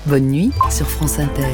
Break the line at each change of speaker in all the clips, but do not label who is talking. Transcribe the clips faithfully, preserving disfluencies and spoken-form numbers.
Bonne nuit sur France Inter.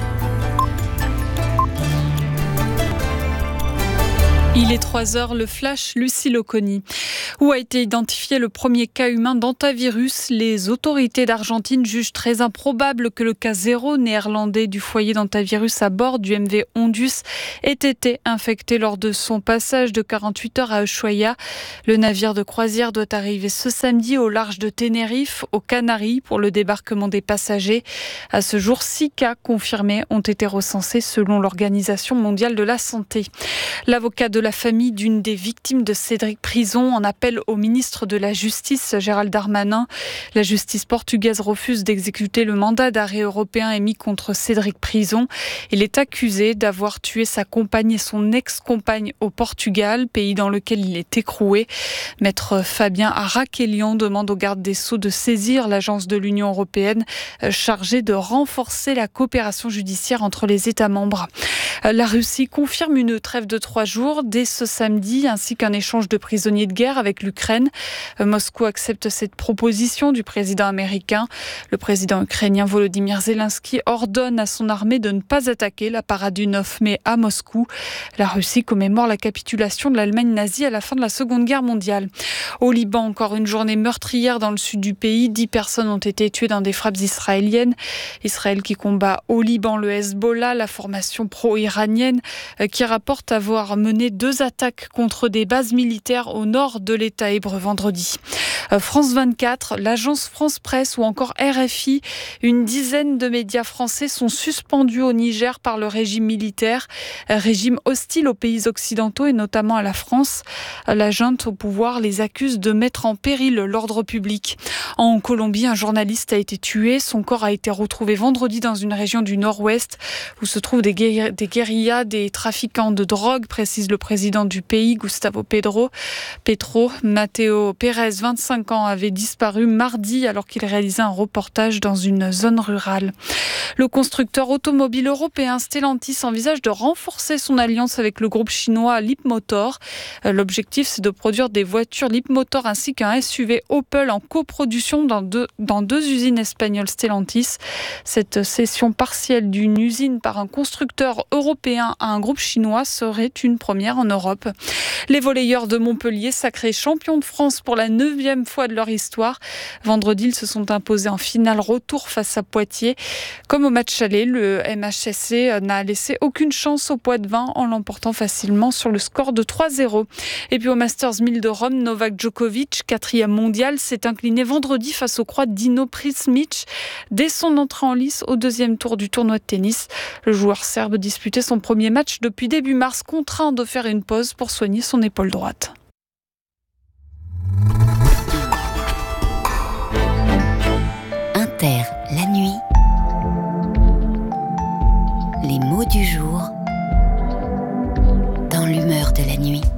Il est trois heures, le flash, Lucie Loconi. Où a été identifié le premier cas humain d'hantavirus, les autorités d'Argentine jugent très improbable que le cas zéro néerlandais du foyer d'hantavirus à bord du M V Ondus ait été infecté lors de son passage de quarante-huit heures à Ushuaia. Le navire de croisière doit arriver ce samedi au large de Tenerife, aux Canaries, pour le débarquement des passagers. À ce jour, six cas confirmés ont été recensés selon l'Organisation mondiale de la santé. L'avocat de la famille d'une des victimes de Cédric Prison en appelle au ministre de la Justice, Gérald Darmanin. La justice portugaise refuse d'exécuter le mandat d'arrêt européen émis contre Cédric Prison. Il est accusé d'avoir tué sa compagne et son ex-compagne au Portugal, pays dans lequel il est écroué. Maître Fabien Araquelian demande au garde des Sceaux de saisir l'agence de l'Union européenne chargée de renforcer la coopération judiciaire entre les États membres. La Russie confirme une trêve de trois jours dès ce samedi, ainsi qu'un échange de prisonniers de guerre avec l'Ukraine. Moscou accepte cette proposition du président américain. Le président ukrainien Volodymyr Zelensky ordonne à son armée de ne pas attaquer la parade du neuf mai à Moscou. La Russie commémore la capitulation de l'Allemagne nazie à la fin de la Seconde Guerre mondiale. Au Liban, encore une journée meurtrière dans le sud du pays. Dix personnes ont été tuées dans des frappes israéliennes. Israël qui combat au Liban le Hezbollah, la formation pro-iranienne, qui rapporte avoir mené deux attaques contre des bases militaires au nord de l'État hébreu vendredi. France vingt-quatre, l'agence France Presse ou encore R F I, une dizaine de médias français sont suspendus au Niger par le régime militaire, régime hostile aux pays occidentaux et notamment à la France. La junte au pouvoir les accuse de mettre en péril l'ordre public. En Colombie, un journaliste a été tué. Son corps a été retrouvé vendredi dans une région du nord-ouest où se trouvent des, guéri- des guérillas, des trafiquants de drogue, précise le président du pays, Gustavo Pedro. Petro, Mateo Pérez, vingt-cinq ans, avait disparu mardi alors qu'il réalisait un reportage dans une zone rurale. Le constructeur automobile européen Stellantis envisage de renforcer son alliance avec le groupe chinois Leapmotor. L'objectif, c'est de produire des voitures Leapmotor ainsi qu'un S U V Opel en coproduction dans deux, dans deux usines espagnoles Stellantis. Cette cession partielle d'une usine par un constructeur européen à un groupe chinois serait une première en Europe. Les volleyeurs de Montpellier, sacrés champions de France pour la neuvième fois de leur histoire. Vendredi, ils se sont imposés en finale retour face à Poitiers. Comme au match aller, le M H S C n'a laissé aucune chance au Poids-de-Vin en l'emportant facilement sur le score de trois zéro. Et puis au Masters mille de Rome, Novak Djokovic, quatrième mondial, s'est incliné vendredi face au Croate Dino Prismic dès son entrée en lice au deuxième tour du tournoi de tennis. Le joueur serbe disputait son premier match depuis début mars, contraint de faire une pause pour soigner son épaule droite.
Inter, la nuit. Les mots du jour dans l'humeur de la nuit.